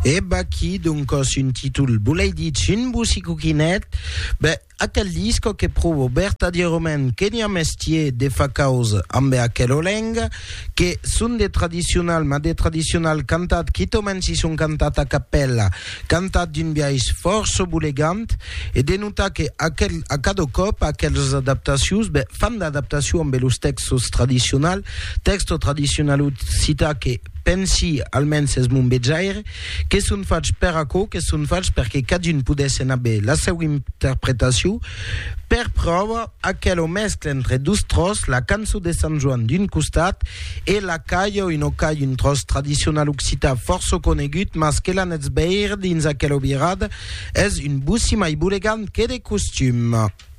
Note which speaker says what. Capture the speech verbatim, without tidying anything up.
Speaker 1: E baki, dunque, un titolo, volei dire, un busicuchinet, beh, aquel disco che provo Berta di Romen che ne ha mestier de fa causa ambe aquello lenga che sono de tradizional ma de tradizional cantat che tomensi sono cantat a cappella cantat d'un biais forse bulegant e denuta che aquel, a cada cop aquelles adaptacions beh, fan d'adaptació amb los textos tradizional texto tradizional cita che pensi almens es mon beggiaire che son faig per aco che son faig perché cadun pudesse nabe la seva interpretació per prova aquello mescla entre dus tros la cançó de Sant Joan d'un costat e la caia o no caia un tros tradicional occità força conegut mas que l'anets beir dins aquello virada és un bussi mai bulegant que de costum.